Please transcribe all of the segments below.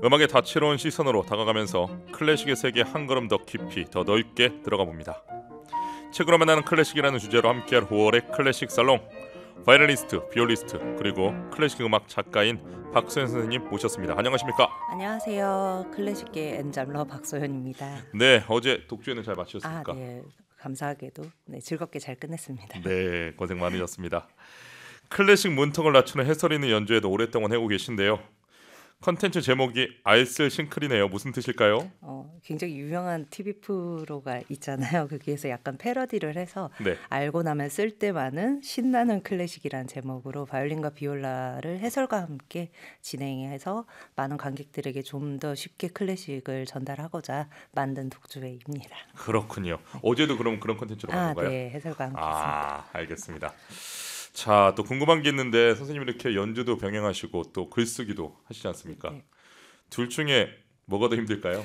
음악의 다채로운 시선으로 다가가면서 클래식의 세계에 한 걸음 더 깊이 더 넓게 들어가 봅니다. 책으로 만나는 클래식이라는 주제로 함께할 5월의 클래식 살롱, 바이올리니스트, 비올리스트 그리고 클래식 음악 작가인 박소연 선생님 모셨습니다. 안녕하십니까? 안녕하세요. 클래식계 엔잡러 박소연입니다. 네, 어제 독주회는 잘 마치셨습니까? 네. 감사하게도 즐겁게 잘 끝냈습니다. 네, 고생 많으셨습니다. 클래식 문턱을 낮추는 해설 있는 연주에도 오랫동안 해오고 계신데요. 컨텐츠 제목이 알쓸 싱클이네요. 무슨 뜻일까요? 굉장히 유명한 TV 프로가 있잖아요. 거기에서 약간 패러디를 해서 네, 알고 나면 쓸 때 많은 신나는 클래식이라는 제목으로 바이올린과 비올라를 해설과 함께 진행해서 많은 관객들에게 좀 더 쉽게 클래식을 전달하고자 만든 독주회입니다. 그렇군요. 어제도 그럼 그런 컨텐츠로 간 건가요? 네. 해설과 함께 했습니다. 알겠습니다. 자, 또 궁금한 게 있는데 선생님 이렇게 연주도 병행하시고 또 글쓰기도 하시지 않습니까? 네. 둘 중에 뭐가 더 힘들까요?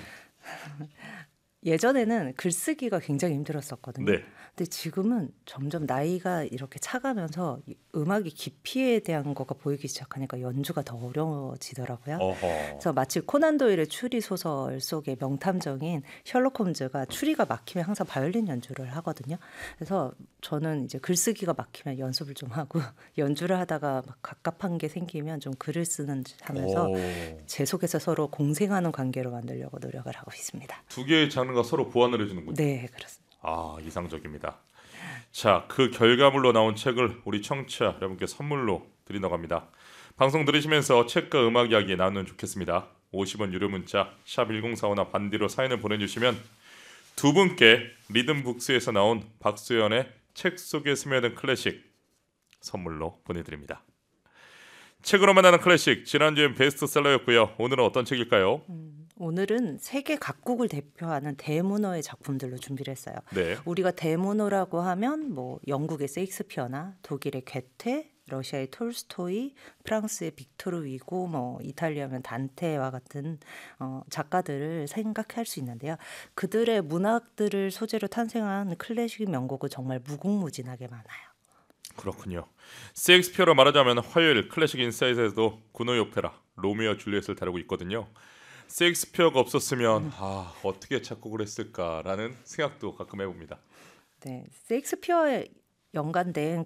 예전에는 글쓰기가 굉장히 힘들었었거든요. 네. 근데 지금은 점점 나이가 이렇게 차가면서 음악의 깊이에 대한 거가 보이기 시작하니까 연주가 더 어려워지더라고요. 어허. 그래서 마치 코난 도일의 추리 소설 속의 명탐정인 셜록 홈즈가 추리가 막히면 항상 바이올린 연주를 하거든요. 그래서 저는 이제 글쓰기가 막히면 연습을 좀 하고 연주를 하다가 막 갑갑한 게 생기면 좀 글을 쓰는 하면서 오. 제 속에서 서로 공생하는 관계로 만들려고 노력을 하고 있습니다. 두 개의 장르가 서로 보완을 해주는군요. 네, 그렇습니다. 이상적입니다. 자, 그 결과물로 나온 책을 우리 청취자 여러분께 선물로 드린다고 합니다. 방송 들으시면서 책과 음악 이야기 나누면 좋겠습니다. 50원 유료 문자 샵 1045나 반디로 사연을 보내주시면 두 분께 리듬북스에서 나온 박소연의 책 속에 스며든 클래식 선물로 보내드립니다. 책으로 만나는 클래식, 지난주엔 베스트셀러였고요. 오늘은 어떤 책일까요? 오늘은 세계 각국을 대표하는 대문어의 작품들로 준비를 했어요. 네. 우리가 대문어라고 하면 뭐 영국의 세익스피어나 독일의 괴테, 러시아의 톨스토이, 프랑스의 빅토르 위고, 뭐 이탈리아면 단테와 같은 작가들을 생각할 수 있는데요. 그들의 문학들을 소재로 탄생한 클래식 명곡은 정말 무궁무진하게 많아요. 그렇군요. 세익스피어로 말하자면 화요일 클래식 인사이트에도 군호의 오페라 로미오와 줄리엣을 다루고 있거든요. 세익스피어가 없었으면 어떻게 작곡을 했을까라는 생각도 가끔 해봅니다. 네, 세익스피어에 연관된